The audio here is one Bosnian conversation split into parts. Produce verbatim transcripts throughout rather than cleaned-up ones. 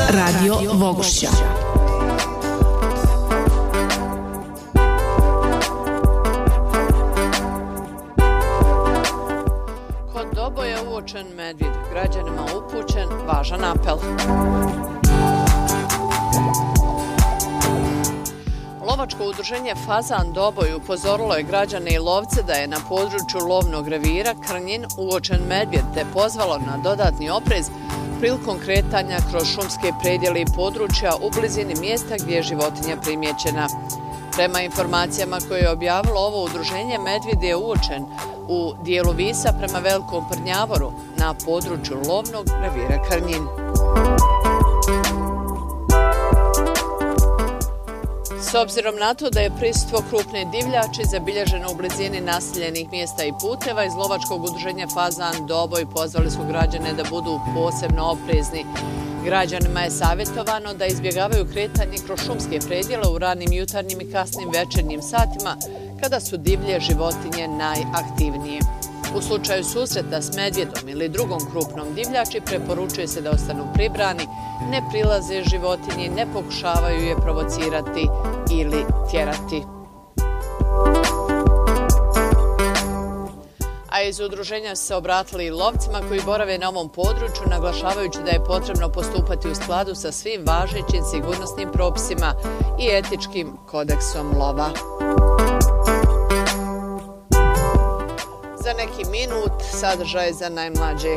Radio Vogošća. Kod Doboja uočen medvjed, građanima upućen važan apel. Lovačko udruženje Fazan Doboj upozorilo je građane i lovce da je na području lovnog revira Krnjin uočen medvjed te pozvalo na dodatni oprez prilikom kretanja kroz šumske predjele i područja u blizini mjesta gdje je životinja primjećena. Prema informacijama koje je objavilo ovo udruženje, medvjed je uočen u dijelu Visa prema Velikom Prnjavoru na području lovnog revira Krnjin. S obzirom na to da je prisustvo krupne divljači zabilježeno u blizini naseljenih mjesta i puteva, iz lovačkog udruženja Fazan Doboj pozvali su građane da budu posebno oprezni. Građanima je savjetovano da izbjegavaju kretanje kroz šumske predjele u ranim jutarnjim i kasnim večernjim satima kada su divlje životinje najaktivnije. U slučaju susreta s medvjedom ili drugom krupnom divljači preporučuje se da ostanu pribrani, ne prilaze životinji, ne pokušavaju je provocirati ili tjerati. A iz udruženja su se obratili i lovcima koji borave na ovom području, naglašavajući da je potrebno postupati u skladu sa svim važećim sigurnosnim propisima i etičkim kodeksom lova. Za neki minut sadržaj za najmlađe.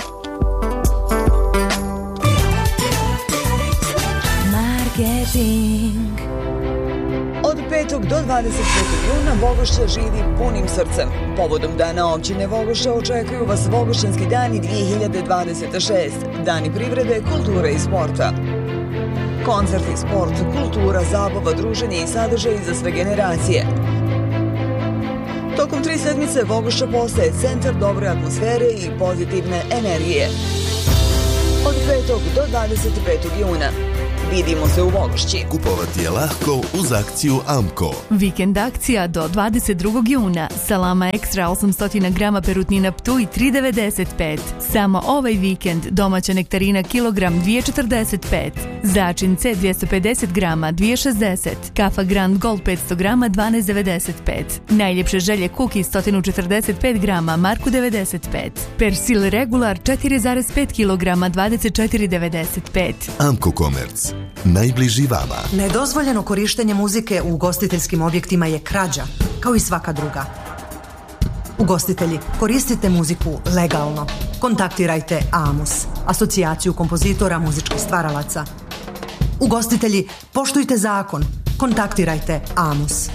Marketing. Od petog do dvadeset petog juna Vogošća živi punim srcem. Povodom Dana općine Vogošća očekuju vas Vogošćanski dani dvije hiljade dvadeset šest, Dani privrede, kulture i sporta. Koncerti, sport, kultura, zabava, druženje i sadržaj za sve generacije. Tokom tri sedmice Vogošća postaje centar dobre atmosfere i pozitivne energije. Od petog do dvadeset petog juna. Vidimo se u Vogošći. Kupovati je lahko uz akciju Amko. Vikend akcija do dvadeset drugog juna. Salama ekstra osamsto grama perutnina Ptuj tri devedeset pet. Samo ovaj vikend domaća nektarina kilogram dvije četrdeset pet. Začince dvjesto pedeset grama dvije šezdeset. Kafa Grand Gold petsto grama dvanaest devedeset pet. Najljepše želje kuki sto četrdeset pet grama Marku devedeset pet. Persil regular četiri zarez pet kilograma dvadeset četiri devedeset pet. Amko Komerc. Najbliži vama. Nedozvoljeno korištenje muzike u ugostiteljskim objektima je krađa, kao i svaka druga. Ugostitelji, koristite muziku legalno. Kontaktirajte AMUS, asocijaciju kompozitora muzičkih stvaralaca. Ugostitelji, poštujte zakon. Kontaktirajte AMUS.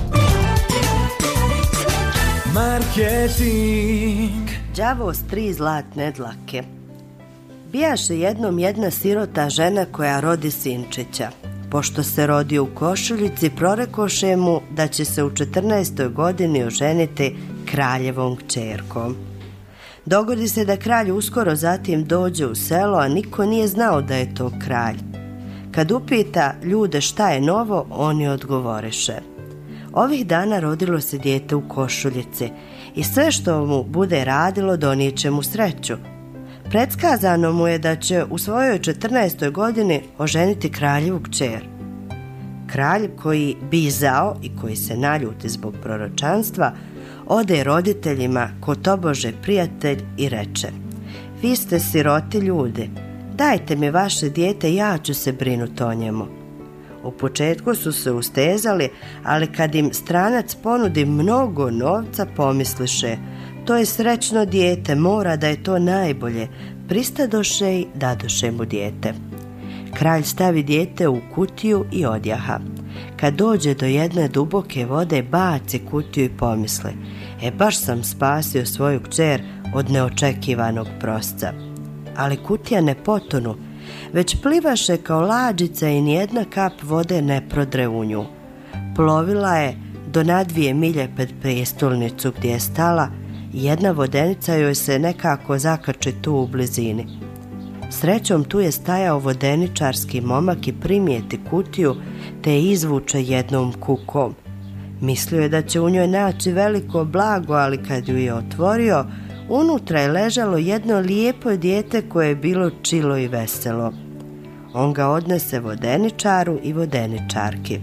Marketing. Đavo s tri zlatne dlake. Bijaše jednom jedna sirota žena koja rodi sinčića. Pošto se rodi u Košuljici, prorekoše mu da će se u četrnaestoj godini oženiti kraljevom kćerkom. Dogodi se da kralj uskoro zatim dođe u selo, a niko nije znao da je to kralj. Kad upita ljude šta je novo, oni odgovoreše: ovih dana rodilo se dijete u Košuljici i sve što mu bude radilo donijet će mu sreću. Predskazano mu je da će u svojoj četrnaestoj godini oženiti kraljevu kćer. Kralj, koji bizao i koji se naljuti zbog proročanstva, ode roditeljima ko tobože prijatelj i reče: vi ste siroti ljudi, dajte mi vaše dijete, ja ću se brinuti o njemu. U početku su se ustezali, ali kad im stranac ponudi mnogo novca, pomisliše: to je srećno dijete, mora da je to najbolje. Pristadoše i dadoše mu dijete. Kralj stavi dijete u kutiju i odjaha. Kad dođe do jedne duboke vode, baci kutiju i pomisli: e, baš sam spasio svoju kćer od neočekivanog prosca. Ali kutija ne potonu, već plivaše kao lađica i nijedna kap vode ne prodre u nju. Plovila je do na dvije milje pred prijestolnicu gdje je stala. Jedna vodenica joj se nekako zakači tu u blizini. Srećom tu je stajao vodeničarski momak i primijeti kutiju te je izvuče jednom kukom. Mislio je da će u njoj naći veliko blago, ali kad ju je otvorio, unutra je ležalo jedno lijepo dijete koje je bilo čilo i veselo. on ga odnese vodeničaru i vodeničarki.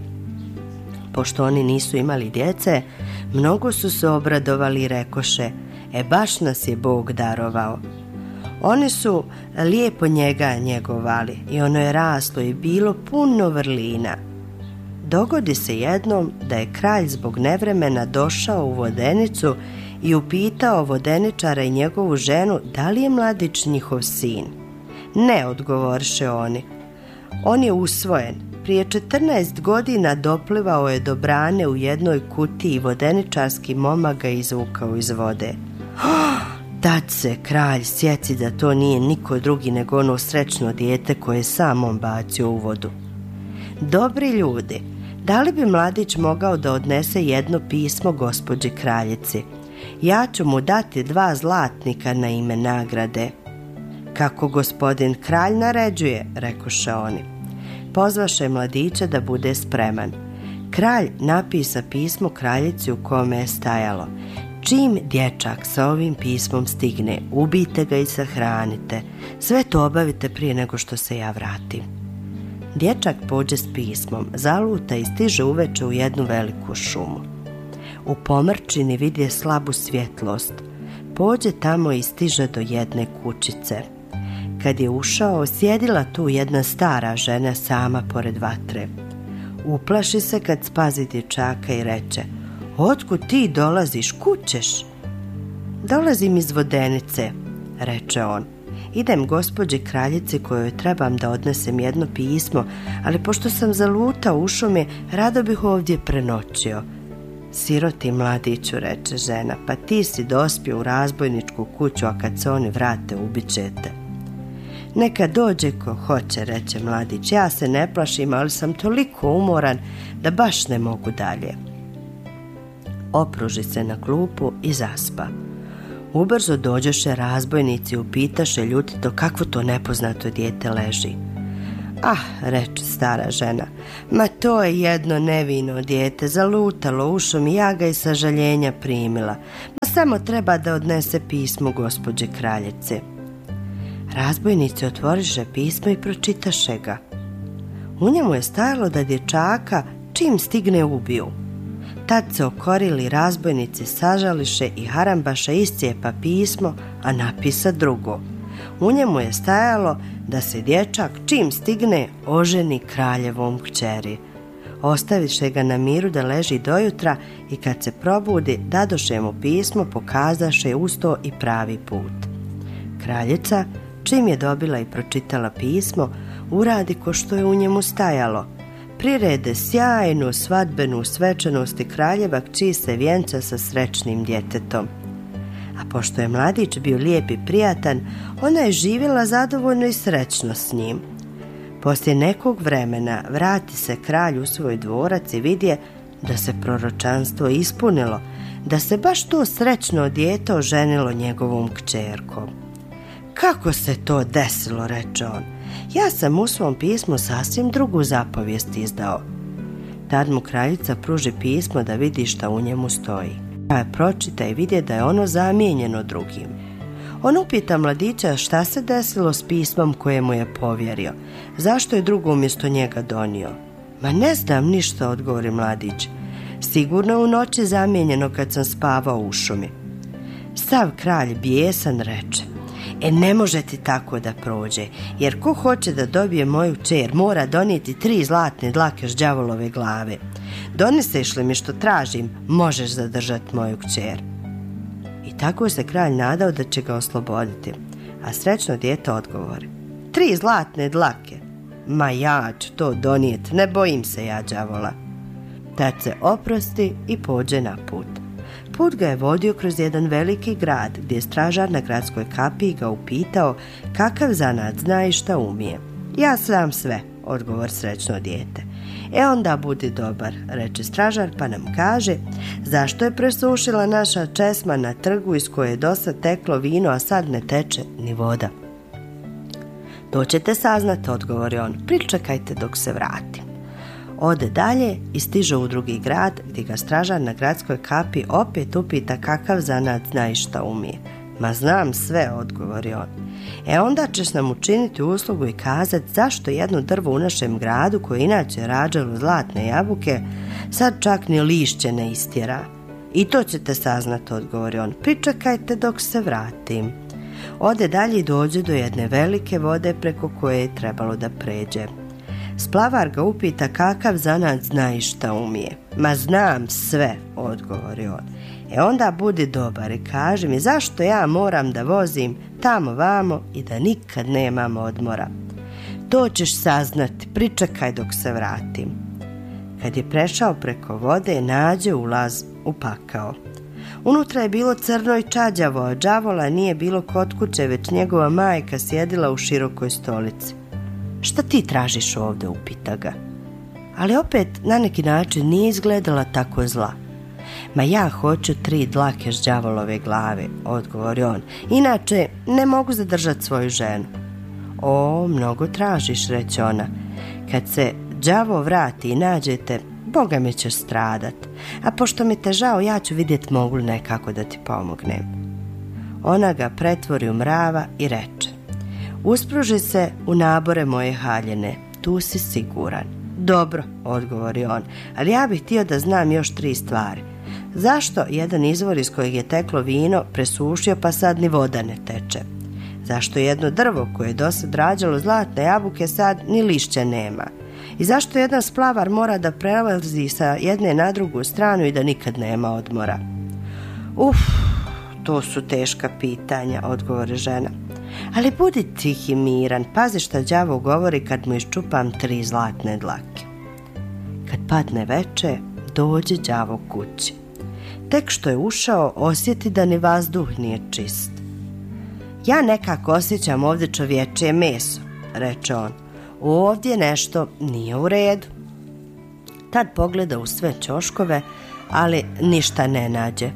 Pošto oni nisu imali djece, mnogo su se obradovali i rekoše: e baš nas je Bog darovao. Oni su lijepo njega njegovali i ono je raslo i bilo puno vrlina. Dogodi se jednom da je kralj zbog nevremena došao u vodenicu i upitao vodeničara i njegovu ženu da li je mladić njihov sin. Ne, odgovoriše oni. On je usvojen. Prije četrnaest godina doplivao je do brane u jednoj kutiji i vodeničarski momak ga izvukao iz vode. Tad se kralj sjeci da to nije niko drugi nego ono srećno dijete koje je sam on bacio u vodu. Dobri ljudi, da li bi mladić mogao da odnese jedno pismo gospođi kraljici? Ja ću mu dati dva zlatnika na ime nagrade. Kako gospodin kralj naređuje, rekoše oni. Pozvaše mladića da bude spreman. Kralj napisa pismo kraljici u kome je stajalo: čim dječak sa ovim pismom stigne, ubijte ga i sahranite. Sve to obavite prije nego što se ja vratim. Dječak pođe s pismom, zaluta i stiže uveče u jednu veliku šumu. U pomrčini vidje slabu svjetlost. Pođe tamo i stiže do jedne kućice. Kad je ušao, sjedila tu jedna stara žena sama pored vatre. Uplaši se kad spazi dječaka i reče: otkud ti dolaziš, kud ćeš? Dolazim iz vodenice, reče on. Idem gospođi kraljici kojoj trebam da odnesem jedno pismo, ali pošto sam zalutao u šumi, rado bih ovdje prenoćio. Siroti mladiću, reče žena, pa ti si dospio u razbojničku kuću, a kad se oni vrate, ubit ćete. Neka dođe ko hoće, reče mladić, ja se ne plašim, ali sam toliko umoran da baš ne mogu dalje. Opruži se na klupu i zaspa. Ubrzo dođoše razbojnici, upitaše ljutito kakvo to nepoznato dijete leži. Ah, reče stara žena, ma to je jedno nevino dijete, zalutalo u šumi i ja ga iz sažaljenja primila. Ma samo treba da odnese pismo gospođe kraljice. Razbojnici otvoriše pismo i pročitaše ga. U njemu je stajalo da dječaka čim stigne ubiju. Tad se okorili razbojnici, sažališe i harambaša iscijepa pismo, a napisa drugo. U njemu je stajalo da se dječak čim stigne oženi kraljevom kćeri. Ostaviše ga na miru da leži dojutra i kad se probudi dadoše mu pismo, pokazaše usto i pravi put. Kraljica, čim je dobila i pročitala pismo, uradi ko što je u njemu stajalo. Prirede sjajnu svadbenu svečanost i kraljeva kći se vjenča sa srećnim djetetom. A pošto je mladić bio lijep i prijatan, ona je živjela zadovoljno i srećno s njim. Poslije nekog vremena vrati se kralj u svoj dvorac i vidje da se proročanstvo ispunilo, da se baš to srećno dijete oženilo njegovom kćerkom. Kako se to desilo, reče on. Ja sam u svom pismu sasvim drugu zapovijest izdao. Tad mu kraljica pruži pismo da vidi šta u njemu stoji. Pa pročita i vidje da je ono zamijenjeno drugim. On upita mladića šta se desilo s pismom koje mu je povjerio. Zašto je drugo umjesto njega donio? Ma ne znam ništa, odgovori mladić. Sigurno u noći zamijenjeno kad sam spavao u šumi. Sav kralj bijesan reče: E ne može ti tako da prođe, jer ko hoće da dobije moju kćer mora donijeti tri zlatne dlake s đavolove glave. Doneseš li mi što tražim, možeš zadržati moju kćer. I tako se kralj nadao da će ga osloboditi, a srećno dijete odgovori: Tri zlatne dlake? Ma ja ću to donijeti, ne bojim se ja đavola. Tad se oprosti i pođe na put. Put ga je vodio kroz jedan veliki grad, gdje je stražar na gradskoj kapiji ga upitao kakav zanat zna i šta umije. Ja znam sve, odgovor srećno dijete. E onda budi dobar, reče stražar, pa nam kaže zašto je presušila naša česma na trgu iz koje je dosta teklo vino, a sad ne teče ni voda. To ćete saznati, odgovori on, pričekajte dok se vratim. Ode dalje i stiže u drugi grad, gdje ga stražar na gradskoj kapi opet upita kakav zanat zna i šta umije. Ma znam sve, odgovori on. E onda ćeš nam učiniti uslugu i kazati zašto jedno drvo u našem gradu, koje inače rađalo zlatne jabuke, sad čak ni lišće ne istjera. I to ćete saznati, odgovori on. Pričekajte dok se vratim. Ode dalje i dođe do jedne velike vode preko koje je trebalo da pređe. Splavar ga upita kakav zanat zna i šta umije. Ma znam sve, odgovori on. E onda budi dobar i kaži mi zašto ja moram da vozim tamo vamo i da nikad nemam odmora. To ćeš saznati, pričekaj dok se vratim. Kad je prešao preko vode, nađe ulaz u pakao. Unutra je bilo crno i čađavo, a đavola nije bilo kod kuće, već njegova majka sjedila u širokoj stolici. Šta ti tražiš ovdje, upita ga. Ali opet na neki način nije izgledala tako zla. Ma ja hoću tri dlake s đavolove glave, odgovori on. Inače ne mogu zadržati svoju ženu. O, mnogo tražiš, reče ona. Kad se đavo vrati i nađete, Boga mi ćeš stradat. A pošto mi te žao, ja ću vidjeti mogu li nekako da ti pomognem. Ona ga pretvori u mrava i reče. Uspruži se u nabore moje haljine, tu si siguran. Dobro, odgovori on, ali ja bih htio da znam još tri stvari. Zašto jedan izvor iz kojeg je teklo vino presušio pa sad ni voda ne teče? Zašto jedno drvo koje je dosad rađalo zlatne jabuke sad ni lišća nema? I zašto jedan splavar mora da prelazi sa jedne na drugu stranu i da nikad nema odmora? Uf, to su teška pitanja, odgovori žena. Ali budi tih i miran, pazi šta đavo govori kad mu iščupam tri zlatne dlake. Kad padne veče, dođe đavo kući. Tek što je ušao, osjeti da ni vazduh nije čist. Ja nekako osjećam ovdje čovječije meso, reče on. Ovdje nešto nije u redu. Tad pogleda u sve ćoškove, ali ništa ne nađe.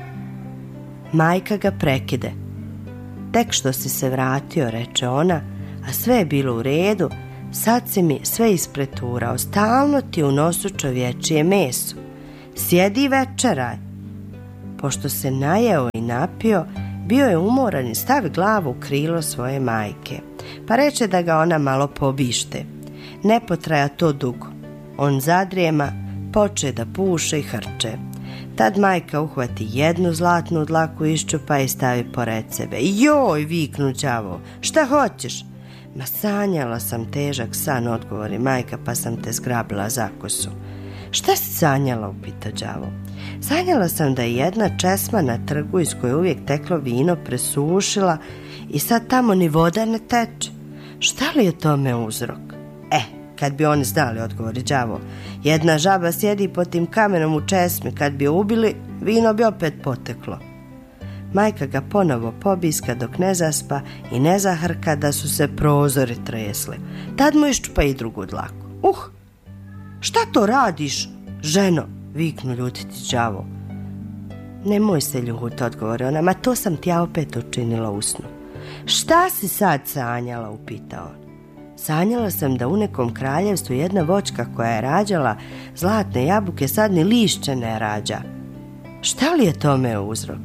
Majka ga prekide. Tek što si se vratio, reče ona, a sve je bilo u redu, sad si mi sve ispreturao, stalno ti u nosu čovječije meso. Sjedi i večeraj. Pošto se najeo i napio, bio je umoran i stavi glavu u krilo svoje majke, pa reče da ga ona malo pobište. Ne potraja to dugo. On zadrijema, poče da puše i hrče. Tad majka uhvati jednu zlatnu dlaku, iščupa i stavi pored sebe. Joj, viknu đavo, šta hoćeš? Ma sanjala sam težak san, odgovori majka, pa sam te zgrabila za kosu. Šta si sanjala, upita đavo. Sanjala sam da je jedna česma na trgu iz koje uvijek teklo vino presušila i sad tamo ni voda ne teče. Šta li je tome uzrok? E, kad bi oni znali, odgovori đavo. Jedna žaba sjedi pod tim kamenom u česmi, kad bi je ubili, vino bi opet poteklo. Majka ga ponovo pobiska dok ne zaspa i ne zahrka da su se prozori tresli. Tad mu iščupa i drugu dlaku. Uh, šta to radiš, ženo? Viknu ljutiti đavo. Nemoj se ljuti, odgovori ona, ma to sam ti ja opet učinila u snu. Šta si sad sanjala, upita on. Sanjala sam da u nekom kraljevstvu jedna voćka koja je rađala zlatne jabuke sad ni lišće ne rađa. Šta li je tome uzrok?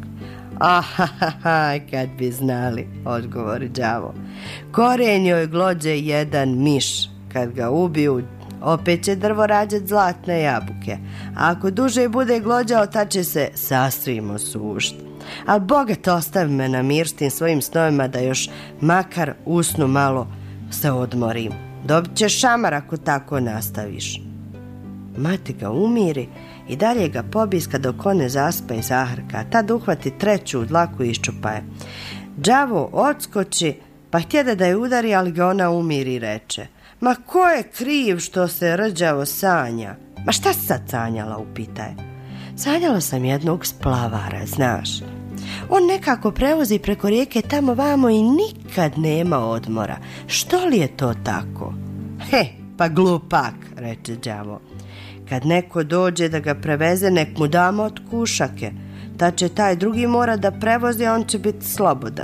Ahaha, kad bi znali, odgovori đavo. Korijen joj glođe jedan miš, kad ga ubiju, opet će drvo rađati zlatne jabuke. A ako duže bude glođao, tad će se sasvim osušti. Ali Boga te ostavi me na mir s tim svojim snovima da još makar usnu malo se odmorim. Dobit ćeš šamar ako tako nastaviš. Mati ga umiri i dalje ga pobiska dok on ne zaspa i zahrka. Tad uhvati treću dlaku i iščupaje. Đavo odskoči, pa htjede da je udari, ali ga ona umiri i reče. Ma ko je kriv što se rđavo sanja? Ma šta si sad sanjala, upita je. Sanjala sam jednog splavara, znaš. On nekako prevozi preko rijeke tamo vamo i nikad nema odmora. Što li je to tako? He, pa glupak, reče đavo. Kad neko dođe da ga preveze, nek mu damo od kušake. Da će taj drugi mora da prevozi, on će biti slobodan.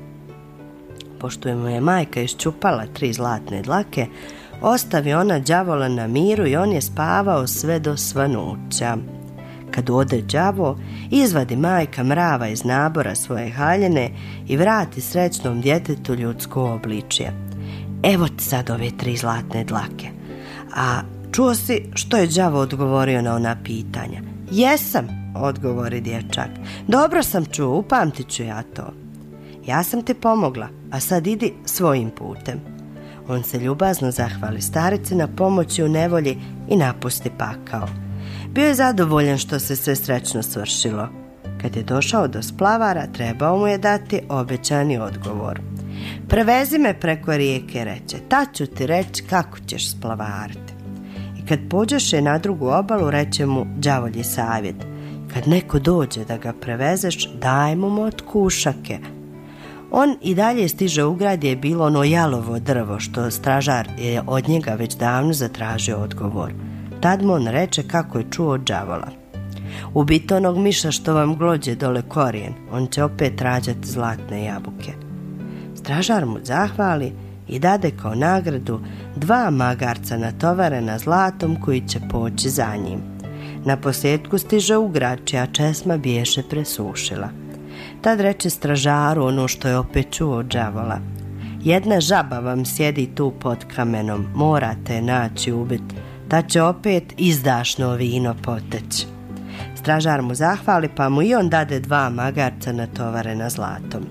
Pošto mu je majka iščupala tri zlatne dlake, ostavi ona đavola na miru i on je spavao sve do svanuća. Kad ode đavo, izvadi majka mrava iz nabora svoje haljine i vrati srećnom djetetu ljudsko obličje. Evo ti sad ove tri zlatne dlake. A čuo si što je đavo odgovorio na ona pitanja? Jesam, odgovori dječak. Dobro sam čuo, upamtit ću ja to. Ja sam ti pomogla, a sad idi svojim putem. On se ljubazno zahvali starici na pomoći u nevolji i napusti pakao. Bio je zadovoljan što se sve srećno svršilo. Kad je došao do splavara, trebao mu je dati obećani odgovor. Prevezi me preko rijeke, reče, tad ću ti reći kako ćeš splavariti. I kad pođeše na drugu obalu, reče mu đavolji savjet. Kad neko dođe da ga prevezeš, daj mu od kušake. On i dalje stiže u grad, je bilo ono jalovo drvo što stražar je od njega već davno zatražio odgovor. Tad mu on reče kako je čuo od đavola. Ubiti onog miša što vam glođe dole korijen, on će opet rađati zlatne jabuke. Stražar mu zahvali i dade kao nagradu dva magarca natovarena zlatom koji će poći za njim. Na posljedku stiže u grad, čija česma biješe presušila. Tad reče stražaru ono što je opet čuo od đavola. Jedna žaba vam sjedi tu pod kamenom, morate je naći ubit, da će opet izdašno vino poteći. Stražar mu zahvali, pa mu i on dade dva magarca natovarena zlatom.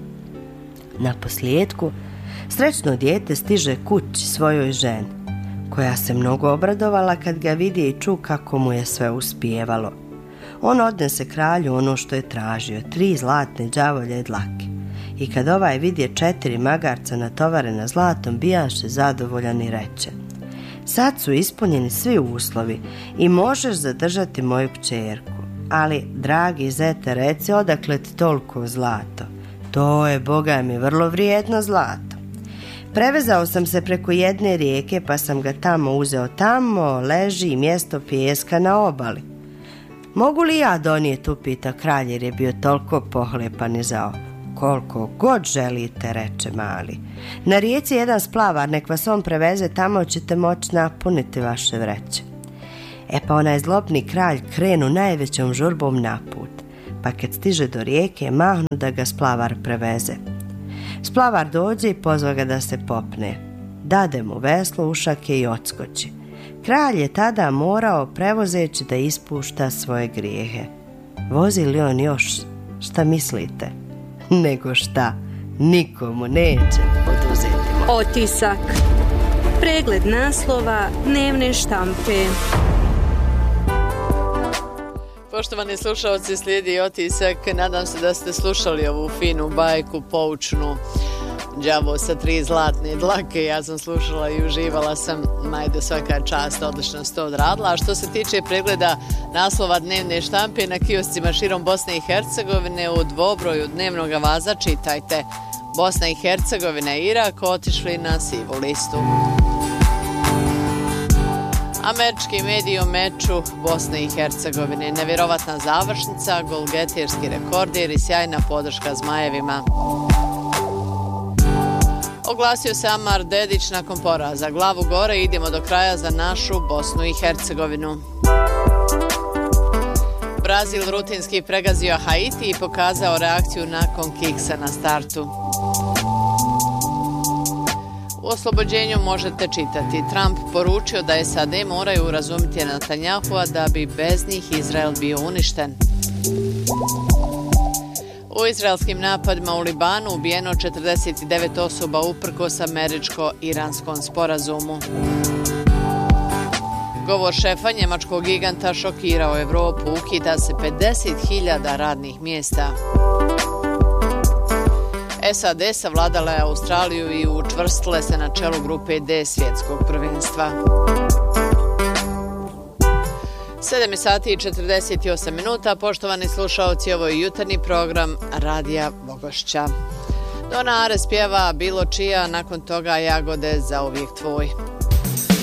Na posljedku srećno dijete stiže kući svojoj ženi, koja se mnogo obradovala kad ga vidi i ču kako mu je sve uspijevalo. On odnese kralju ono što je tražio, tri zlatne đavolje dlake. I kad ovaj vidje četiri magarca natovarena zlatom, bijaše zadovoljan i reče: sad su ispunjeni svi uslovi i možeš zadržati moju pčerku. Ali, dragi zete, reci, odakle ti toliko zlato? To je, boga mi, vrlo vrijedno zlato. Prevezao sam se preko jedne rijeke, pa sam ga tamo uzeo. Tamo leži mjesto pijeska na obali. Mogu li ja donijeti, upita kralj, jer je bio toliko pohlepan i zao. Koliko god želite, reče mali. Na rijeci jedan splavar, nek vas on preveze, tamo ćete moći napuniti vaše vreće. E pa onaj zlobni kralj krenu najvećom žurbom na put, pa kad stiže do rijeke, mahnu da ga splavar preveze. Splavar dođe i pozva ga da se popne. Dade mu veslo, ušake i odskoči. Kralj je tada morao, prevozeći, da ispušta svoje grijehe. Vozi li on još? Šta mislite? Nego šta? Nikomu neće oduzeti. Otisak. Pregled naslova dnevne štampe. Poštovani slušalci, slijedi otisak. Nadam se da ste slušali ovu finu bajku, poučnu, đavo sa tri zlatne dlake. Ja sam slušala i uživala sam. Majde, svaka čast, odlično ste to odradila. A što se tiče pregleda naslova dnevne štampe na kioscima širom Bosne i Hercegovine, u dvobroju dnevnog vaza čitajte: Bosna i Hercegovina i Irak otišli na sivu listu. Američki mediji o meču Bosne i Hercegovine. Nevjerovatna završnica, golgetirski rekorder i sjajna podrška Zmajevima. Oglasio se Amar Dedić nakon poraza. Glavu gore, idemo do kraja za našu Bosnu i Hercegovinu. Brazil rutinski pregazio Haiti i pokazao reakciju nakon kiksa na startu. U oslobođenju možete čitati: Trump poručio da S A D moraju razumjeti Netanjahua da bi bez njih Izrael bio uništen. U izraelskim napadima u Libanu ubijeno četrdeset devet osoba uprkos američko-iranskom sporazumu. Govor šefa njemačkog giganta šokirao Evropu, ukida se pedeset hiljada radnih mjesta. S A D savladala je Australiju i učvrstile se na čelu grupe D svjetskog prvenstva. sedam sati i četrdeset osam minuta, poštovani slušaoci, ovo je jutarnji program Radija Bogošća. Dona Ares pjeva Bilo čija, nakon toga Jagode za uvijek tvoj.